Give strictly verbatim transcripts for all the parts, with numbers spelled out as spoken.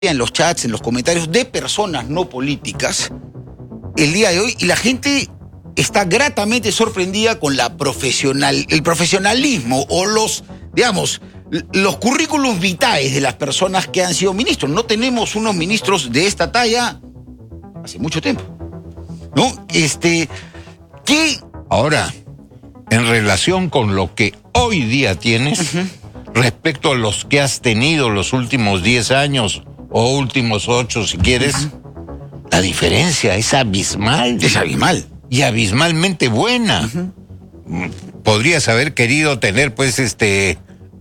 en los chats, en los comentarios de personas no políticas el día de hoy, y la gente está gratamente sorprendida con la profesional, el profesionalismo o los, digamos, los currículums vitae de las personas que han sido ministros. No tenemos unos ministros de esta talla hace mucho tiempo, ¿no? Este, ¿qué? Ahora, en relación con lo que hoy día tienes, uh-huh, respecto a los que has tenido los últimos diez años o últimos ocho, si quieres, uh-huh, la diferencia es abismal. Es abismal. Y abismalmente buena. Uh-huh. Podrías haber querido tener, pues, este,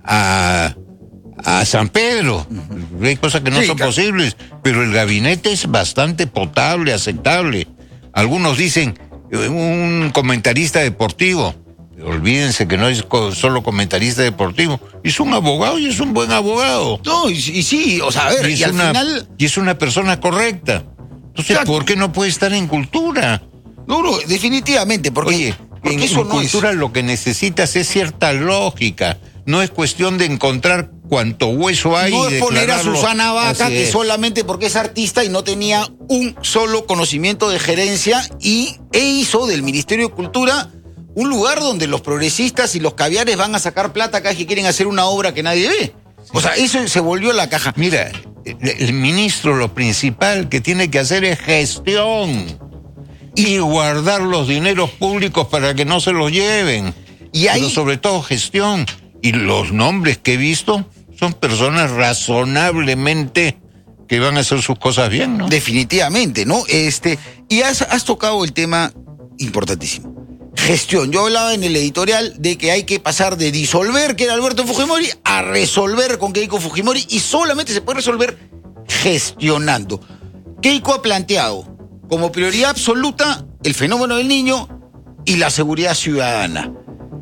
a, a San Pedro. Uh-huh. Hay cosas que no sí, son claro. posibles, pero el gabinete es bastante potable, aceptable. Algunos dicen, un comentarista deportivo, olvídense que no es solo comentarista deportivo, es un abogado y es un buen abogado. No, y, y sí, o sea, a ver, y, y, es al una, final... y es una persona correcta. Entonces, exacto, ¿por qué no puede estar en cultura? No, no, definitivamente, porque, Oye, porque en, eso en no cultura es... lo que necesitas es cierta lógica. No es cuestión de encontrar cuánto hueso hay. No y es poner a Susana Vaca, que es. solamente porque es artista y no tenía un solo conocimiento de gerencia, y e hizo del Ministerio de Cultura un lugar donde los progresistas y los caviares van a sacar plata cada vez que quieren hacer una obra que nadie ve. O sea, eso se volvió la caja. Mira, el, el ministro lo principal que tiene que hacer es gestión y guardar los dineros públicos para que no se los lleven. Y ahí, pero sobre todo gestión. Y los nombres que he visto son personas razonablemente que van a hacer sus cosas bien, ¿no? Definitivamente, ¿no? Este, y has, has tocado el tema importantísimo. Gestión. Yo hablaba en el editorial de que hay que pasar de disolver, que era Alberto Fujimori, a resolver con Keiko Fujimori, y solamente se puede resolver gestionando. Keiko ha planteado como prioridad absoluta el fenómeno del niño y la seguridad ciudadana.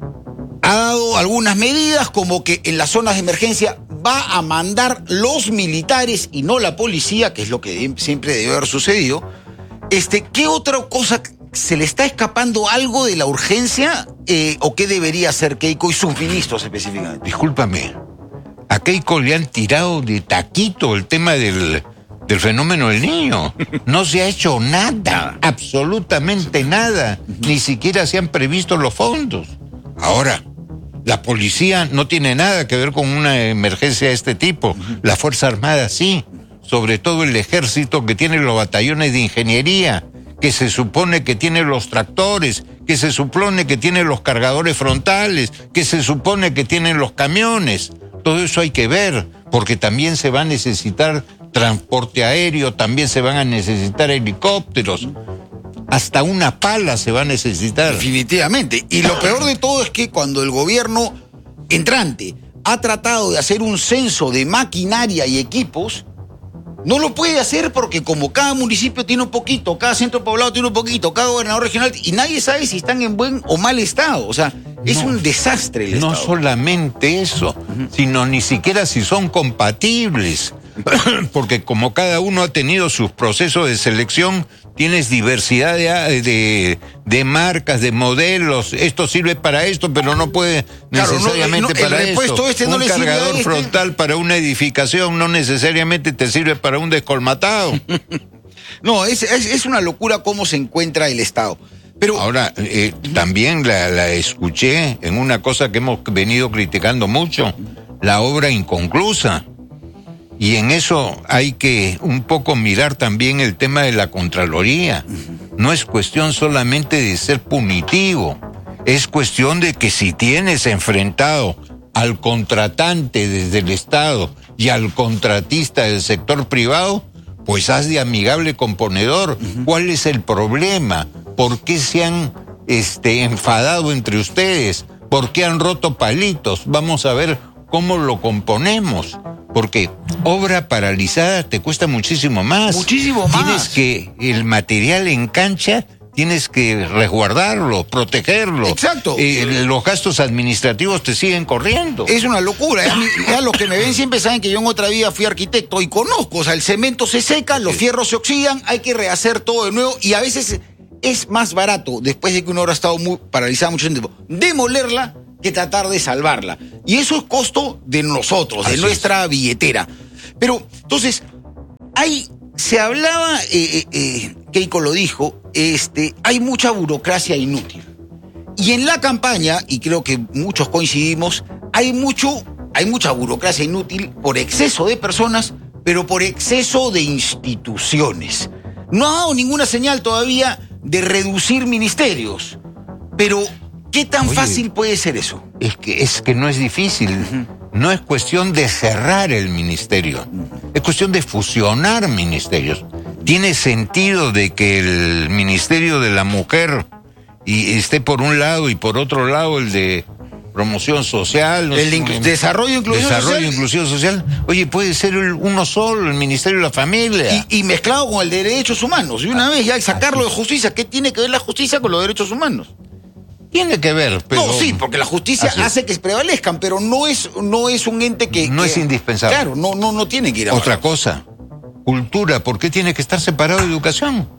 Ha dado algunas medidas, como que en las zonas de emergencia va a mandar los militares y no la policía, que es lo que siempre debe haber sucedido. Este, ¿qué otra cosa se le está escapando algo de la urgencia eh, o qué debería hacer Keiko y sus ministros específicamente? Discúlpame, a Keiko le han tirado de taquito el tema del, del fenómeno del niño. No se ha hecho nada, absolutamente nada. Ni siquiera se han previsto los fondos. Ahora, la policía no tiene nada que ver con una emergencia de este tipo. La Fuerza Armada sí, sobre todo el ejército, que tiene los batallones de ingeniería, que se supone que tiene los tractores, que se supone que tiene los cargadores frontales, que se supone que tienen los camiones. Todo eso hay que ver, porque también se va a necesitar transporte aéreo, también se van a necesitar helicópteros. Hasta una pala se va a necesitar. Definitivamente. Y lo peor de todo es que cuando el gobierno entrante ha tratado de hacer un censo de maquinaria y equipos, no lo puede hacer porque como cada municipio tiene un poquito, cada centro poblado tiene un poquito, cada gobernador regional, y nadie sabe si están en buen o mal estado. O sea, es no, un desastre el no estado. No solamente eso, uh-huh, sino ni siquiera si son compatibles. Porque como cada uno ha tenido sus procesos de selección, tienes diversidad de, de, de marcas, de modelos. Esto sirve para esto, pero no puede claro, necesariamente no, no, para esto. Este un no le cargador este. frontal para una edificación no necesariamente te sirve para un descolmatado. No, es, es, es una locura cómo se encuentra el Estado. Pero ahora, eh, también la, la escuché en una cosa que hemos venido criticando mucho, la obra inconclusa. Y en eso hay que un poco mirar también el tema de la Contraloría. No es cuestión solamente de ser punitivo, es cuestión de que si tienes enfrentado al contratante desde el Estado y al contratista del sector privado, pues haz de amigable componedor. ¿Cuál es el problema? ¿Por qué se han este, enfadado entre ustedes? ¿Por qué han roto palitos? Vamos a ver cómo lo componemos. Porque obra paralizada te cuesta muchísimo más. Muchísimo más. Tienes que, el material en cancha, tienes que resguardarlo, protegerlo. Exacto. Eh, los gastos administrativos te siguen corriendo. Es una locura. Es, ya los que me ven siempre saben que yo en otra vida fui arquitecto y conozco. O sea, el cemento se seca, los fierros se oxidan, hay que rehacer todo de nuevo, y a veces es más barato, después de que una obra ha estado muy paralizada mucho tiempo, demolerla que tratar de salvarla. Y eso es costo de nosotros, de Así nuestra es. billetera. Pero, entonces, hay, se hablaba, eh, eh, Keiko lo dijo, este, hay mucha burocracia inútil. Y en la campaña, y creo que muchos coincidimos, hay mucho, hay mucha burocracia inútil por exceso de personas, pero por exceso de instituciones. No ha dado ninguna señal todavía de reducir ministerios. Pero, ¿qué tan Oye, fácil puede ser eso? Es que, es que no es difícil. Uh-huh. No es cuestión de cerrar el ministerio. Uh-huh. Es cuestión de fusionar ministerios. Tiene sentido de que el Ministerio de la Mujer y esté por un lado y por otro lado el de promoción social. No el sé, de desarrollo e inclusión desarrollo, social. inclusión social. Oye, puede ser el, uno solo, el Ministerio de la Familia. Y, y mezclado con el de derechos humanos. Y una ah, vez ya sacarlo de justicia. ¿Qué tiene que ver la justicia con los derechos humanos? Tiene que ver, pero... No, sí, porque la justicia hace que prevalezcan, pero no es, no es un ente que... No que, es indispensable. Claro, no, no, no tiene que ir a... Otra abajo. Cosa, cultura, ¿por qué tiene que estar separado de educación?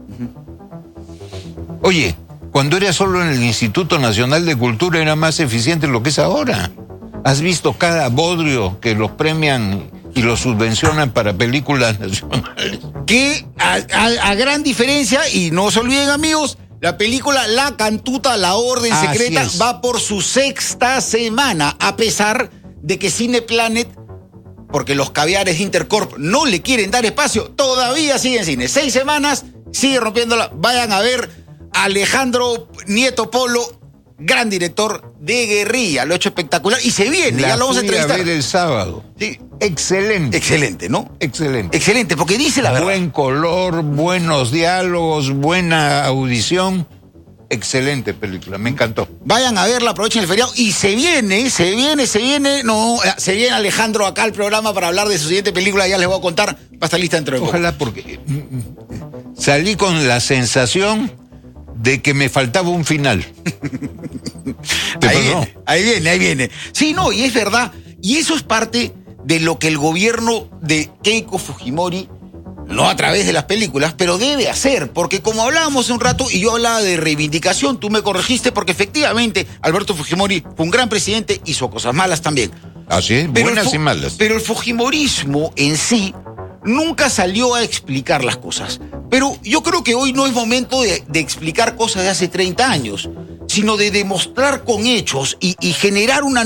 Uh-huh. Oye, cuando era solo en el Instituto Nacional de Cultura era más eficiente lo que es ahora. ¿Has visto cada bodrio que los premian y los subvencionan para películas nacionales? Que a, a, a gran diferencia, y no se olviden amigos, la película La Cantuta, la Orden Así Secreta es. va por su sexta semana, a pesar de que Cineplanet, porque los caviares de Intercorp no le quieren dar espacio, todavía sigue en cine. Seis semanas, sigue rompiéndola. Vayan a ver a Alejandro Nieto Polo, gran director de Guerrilla, lo ha hecho espectacular y se viene, la ya lo vamos a entrevistar. A ver el sábado. Sí. Excelente. Excelente, ¿no? Excelente. Excelente, porque dice la verdad. Buen color, buenos diálogos, buena audición. Excelente película, me encantó. Vayan a verla, aprovechen el feriado. Y se viene, se viene, se viene. No, se viene Alejandro acá al programa para hablar de su siguiente película. Ya les voy a contar. Va a estar lista dentro de poco. Ojalá, porque salí con la sensación de que me faltaba un final. ahí, viene, ahí viene, ahí viene. Sí, no, y es verdad. Y eso es parte de lo que el gobierno de Keiko Fujimori, no a través de las películas, pero debe hacer, porque como hablábamos hace un rato y yo hablaba de reivindicación, tú me corregiste, porque efectivamente Alberto Fujimori fue un gran presidente, hizo cosas malas también. Así es, buenas y malas. Pero el fujimorismo en sí nunca salió a explicar las cosas. Pero yo creo que hoy no es momento de, de explicar cosas de hace treinta años, sino de demostrar con hechos y, y generar una